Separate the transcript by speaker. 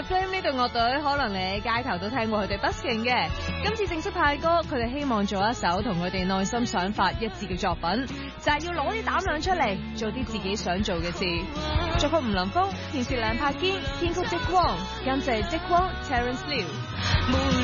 Speaker 1: Flame 呢隊樂隊可能你喺街頭都聽過佢哋 busking 嘅，今次正式派歌，佢哋希望做一首同佢哋內心想法一致嘅作品，就係要攞啲膽量出嚟，做啲自己想做嘅事。作曲吳林峰，填詞梁柏堅，編曲積光，監製積光 Terence Liu。